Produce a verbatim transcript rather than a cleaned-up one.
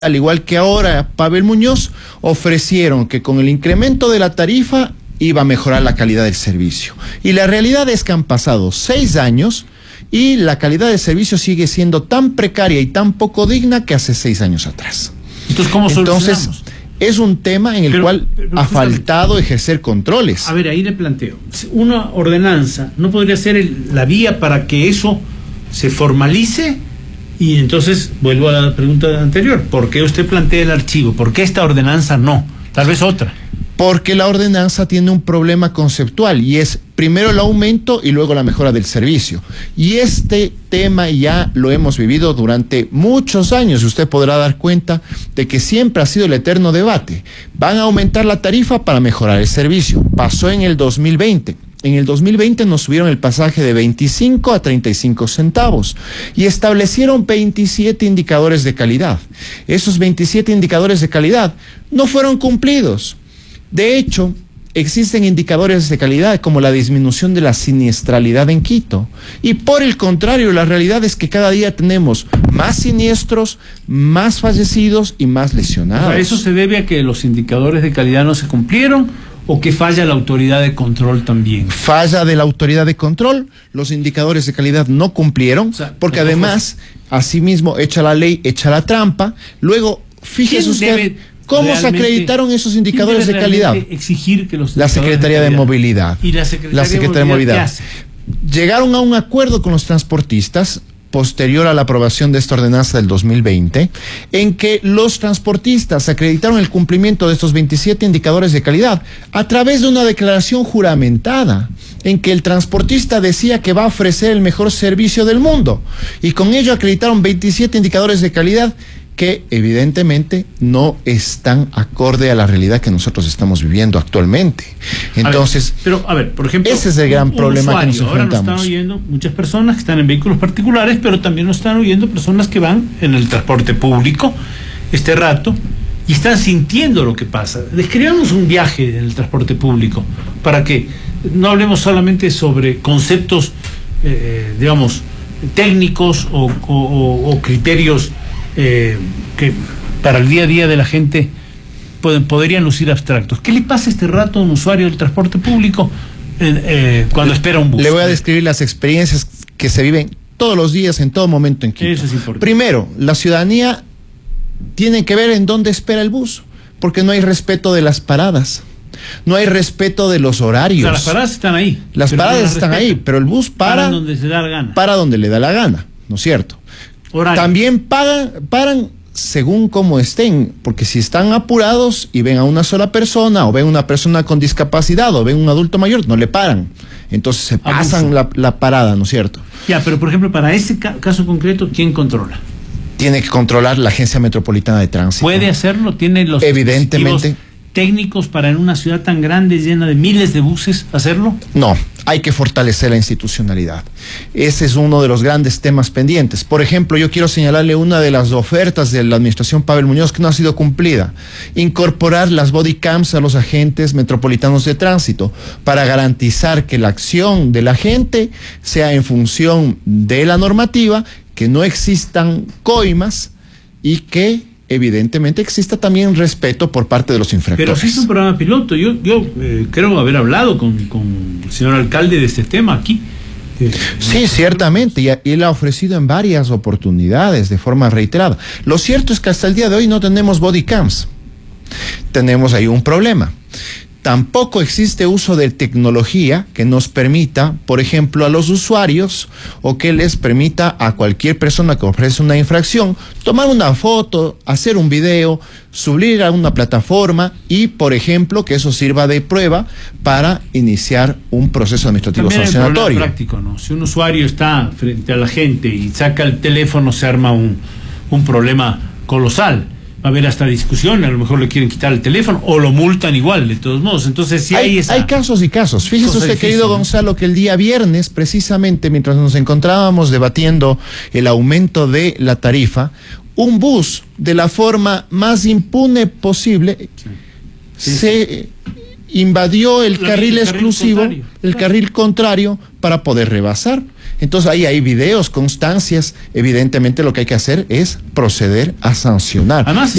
al igual que ahora Pavel Muñoz, ofrecieron que con el incremento de la tarifa iba a mejorar la calidad del servicio. Y la realidad es que han pasado seis años y la calidad del servicio sigue siendo tan precaria y tan poco digna que hace seis años atrás. Entonces, ¿cómo solucionamos? Entonces, es un tema en el pero, cual pero, ha faltado ejercer controles. A ver, ahí le planteo. Una ordenanza no podría ser el, la vía para que eso se formalice. Y entonces vuelvo a la pregunta anterior. ¿Por qué usted plantea el archivo? ¿Por qué esta ordenanza no? Tal vez otra. Porque la ordenanza tiene un problema conceptual y es primero el aumento y luego la mejora del servicio. Y este tema ya lo hemos vivido durante muchos años y usted podrá dar cuenta de que siempre ha sido el eterno debate. Van a aumentar la tarifa para mejorar el servicio. Pasó en el dos mil veinte. En el dos mil veinte nos subieron el pasaje de veinticinco a treinta y cinco centavos y establecieron veintisiete indicadores de calidad. Esos veintisiete indicadores de calidad no fueron cumplidos. De hecho, existen indicadores de calidad como la disminución de la siniestralidad en Quito. Y por el contrario, la realidad es que cada día tenemos más siniestros, más fallecidos y más lesionados. O sea, ¿eso se debe a que los indicadores de calidad no se cumplieron o que falla la autoridad de control también? Falla de la autoridad de control, los indicadores de calidad no cumplieron, o sea, porque además, asimismo, echa la ley, echa la trampa. Luego, fíjese usted cómo se acreditaron esos indicadores de calidad. Exigir que los la Secretaría de, de Movilidad. ¿Y la Secretaría, la Secretaría de Movilidad? ¿Qué hace? Llegaron a un acuerdo con los transportistas posterior a la aprobación de esta ordenanza del dos mil veinte, en que los transportistas acreditaron el cumplimiento de estos veintisiete indicadores de calidad a través de una declaración juramentada, en que el transportista decía que va a ofrecer el mejor servicio del mundo, y con ello acreditaron veintisiete indicadores de calidad que evidentemente no están acorde a la realidad que nosotros estamos viviendo actualmente. Entonces, a ver, pero a ver, por ejemplo, ese es el gran un, un problema usuario, que nos enfrentamos. Ahora nos están oyendo muchas personas que están en vehículos particulares, pero también nos están oyendo personas que van en el transporte público este rato y están sintiendo lo que pasa. Describamos un viaje en el transporte público para que no hablemos solamente sobre conceptos, eh, digamos, técnicos o, o, o criterios Eh, que para el día a día de la gente pueden, podrían lucir abstractos. ¿Qué le pasa este rato a un usuario del transporte público eh, eh, cuando espera un bus? Le voy a describir las experiencias que se viven todos los días, en todo momento en Quito. Eso es importante. Primero, la ciudadanía tiene que ver en dónde espera el bus, porque no hay respeto de las paradas. No hay respeto de los horarios. O sea, las paradas están ahí. Las paradas no están ahí, pero el bus para, para donde se da la gana. Para donde le da la gana, ¿no es cierto? Horario. También pagan, paran según cómo estén, porque si están apurados y ven a una sola persona, o ven una persona con discapacidad, o ven un adulto mayor, no le paran. Entonces se pasan la, la parada, ¿no es cierto? Ya, pero por ejemplo, para ese ca caso concreto, ¿quién controla? Tiene que controlar la Agencia Metropolitana de Tránsito. ¿Puede hacerlo? ¿Tiene los evidentemente técnicos para en una ciudad tan grande, llena de miles de buses, hacerlo? No, hay que fortalecer la institucionalidad. Ese es uno de los grandes temas pendientes. Por ejemplo, yo quiero señalarle una de las ofertas de la administración Pavel Muñoz que no ha sido cumplida: incorporar las body cams a los agentes metropolitanos de tránsito para garantizar que la acción de la gente sea en función de la normativa, que no existan coimas y que evidentemente exista también respeto por parte de los infractores. Pero existe un programa piloto. Yo, yo eh, creo haber hablado con, con el señor alcalde de este tema aquí. Eh, sí, ciertamente, y, y él ha ofrecido en varias oportunidades de forma reiterada. Lo cierto es que hasta el día de hoy no tenemos body cams. Tenemos ahí un problema. Tampoco existe uso de tecnología que nos permita, por ejemplo, a los usuarios, o que les permita a cualquier persona que ofrece una infracción tomar una foto, hacer un video, subir a una plataforma y, por ejemplo, que eso sirva de prueba para iniciar un proceso administrativo También sancionatorio. Hay práctico, ¿no? Si un usuario está frente a la gente y saca el teléfono, se arma un, un problema colosal. Va a haber hasta discusión, a lo mejor le quieren quitar el teléfono o lo multan igual, de todos modos. Entonces, sí hay, hay esa... Hay casos y casos. Fíjese usted, difícil, querido, ¿no?, Gonzalo, que el día viernes, precisamente mientras nos encontrábamos debatiendo el aumento de la tarifa, un bus, de la forma más impune posible, sí. Sí, se sí. invadió el la, carril el exclusivo, carril el claro. carril contrario, para poder rebasar. Entonces ahí hay videos, constancias. Evidentemente lo que hay que hacer es proceder a sancionar. Además,